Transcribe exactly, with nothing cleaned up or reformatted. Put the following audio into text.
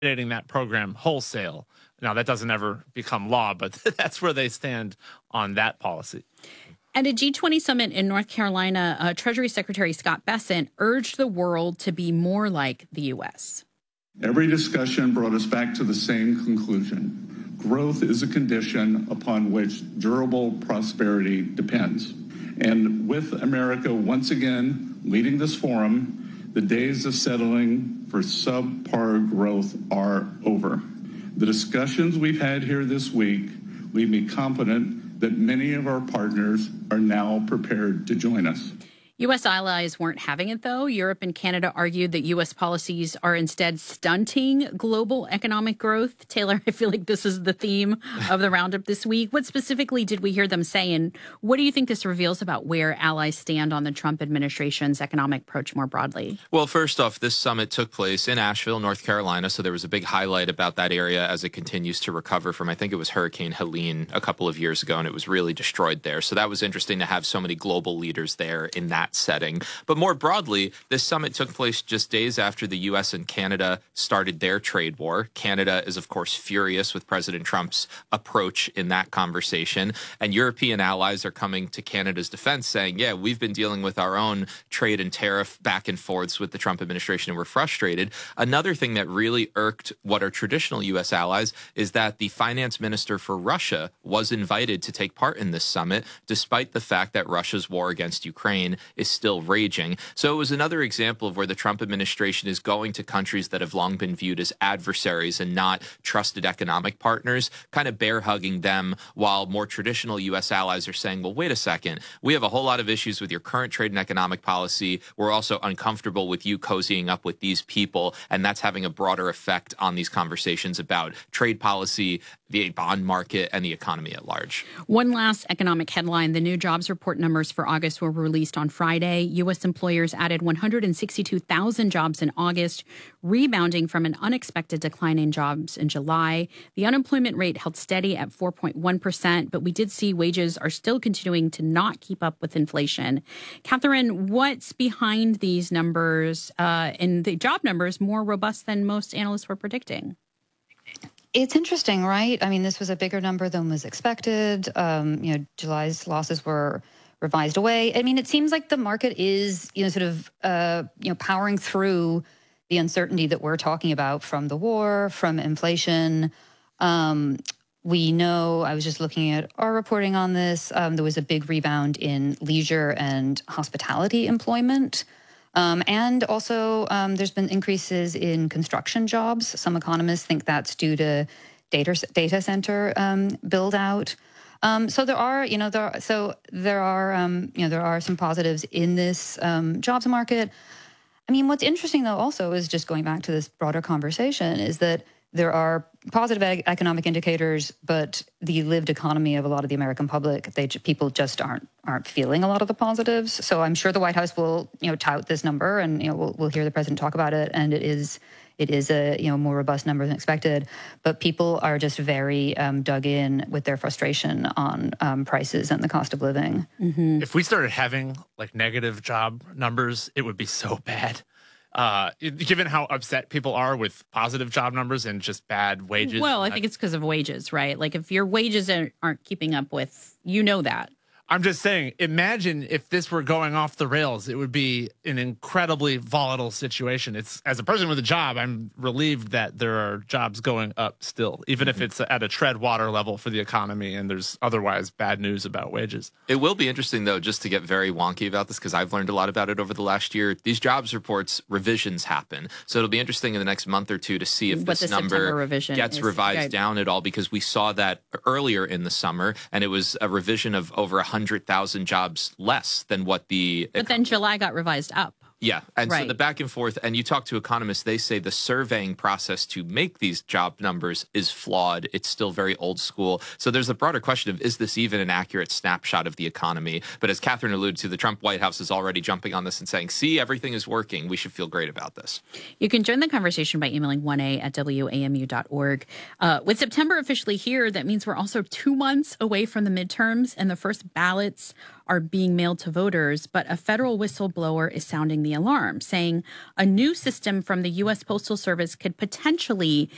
eliminating that program wholesale. Now, that doesn't ever become law, but that's where they stand on that policy. At a G twenty summit in North Carolina, uh, Treasury Secretary Scott Bessent urged the world to be more like the U S. Every discussion brought us back to the same conclusion. Growth is a condition upon which durable prosperity depends. And with America once again leading this forum, the days of settling for subpar growth are over. The discussions we've had here this week leave me confident that many of our partners are now prepared to join us. U S allies weren't having it, though. Europe and Canada argued that U S policies are instead stunting global economic growth. Taylor, I feel like this is the theme of the roundup this week. What specifically did we hear them say, and what do you think this reveals about where allies stand on the Trump administration's economic approach more broadly? Well, first off, this summit took place in Asheville, North Carolina, so there was a big highlight about that area as it continues to recover from, I think it was Hurricane Helene a couple of years ago, and it was really destroyed there. So that was interesting to have so many global leaders there in that setting. But more broadly, this summit took place just days after the U S and Canada started their trade war. Canada is, of course, furious with President Trump's approach in that conversation. And European allies are coming to Canada's defense saying, yeah, we've been dealing with our own trade and tariff back and forths with the Trump administration and we're frustrated. Another thing that really irked what are traditional U S allies is that the finance minister for Russia was invited to take part in this summit, despite the fact that Russia's war against Ukraine is still raging. So it was another example of where the Trump administration is going to countries that have long been viewed as adversaries and not trusted economic partners, kind of bear hugging them, while more traditional U S allies are saying, well, wait a second, we have a whole lot of issues with your current trade and economic policy. We're also uncomfortable with you cozying up with these people, and that's having a broader effect on these conversations about trade policy, the bond market, and the economy at large. One last economic headline. The new jobs report numbers for August were released on Friday. U S employers added one hundred sixty-two thousand jobs in August, rebounding from an unexpected decline in jobs in July. The unemployment rate held steady at four point one percent, but we did see wages are still continuing to not keep up with inflation. Catherine, what's behind these numbers uh, and the job numbers more robust than most analysts were predicting? It's interesting, right? I mean, this was a bigger number than was expected. Um, you know, July's losses were revised away. I mean, it seems like the market is, you know, sort of, uh, you know, powering through the uncertainty that we're talking about from the war, from inflation. Um, we know, I was just looking at our reporting on this, um, there was a big rebound in leisure and hospitality employment. Um, and also, um, there's been increases in construction jobs. Some economists think that's due to data data center um, build out. Um, so there are, you know, there are, so there are, um, you know, there are some positives in this um, jobs market. I mean, what's interesting though, also, is just going back to this broader conversation, is that there are positive ag- economic indicators, but the lived economy of a lot of the American public, they people just aren't aren't feeling a lot of the positives. So I'm sure the White House will, you know, tout this number, and you know, we'll we'll hear the president talk about it, and it is it is a you know more robust number than expected. But people are just very um, dug in with their frustration on um, prices and the cost of living. Mm-hmm. If we started having like negative job numbers, it would be so bad. Uh, given how upset people are with positive job numbers and just bad wages. Well, I think it's because of wages, right? Like if your wages aren't, aren't keeping up with, you know that. I'm just saying, imagine if this were going off the rails, it would be an incredibly volatile situation. It's, as a person with a job, I'm relieved that there are jobs going up still, even mm-hmm. if it's at a tread water level for the economy and there's otherwise bad news about wages. It will be interesting, though, just to get very wonky about this, because I've learned a lot about it over the last year. These jobs reports, revisions happen. So it'll be interesting in the next month or two to see if what this number gets is, revised right. down at all, because we saw that earlier in the summer, and it was a revision of over one hundred thousand jobs less than what the... But then July got revised up. Yeah, and right. so the back and forth, and you talk to economists, they say the surveying process to make these job numbers is flawed. It's still very old school. So there's a broader question of, is this even an accurate snapshot of the economy? But as Catherine alluded to, the Trump White House is already jumping on this and saying, see, everything is working. We should feel great about this. You can join the conversation by emailing one a at w a m u dot org. Uh, with September officially here, that means we're also two months away from the midterms, and the first ballots are being mailed to voters, but a federal whistleblower is sounding the alarm, saying a new system from the U S Postal Service could potentially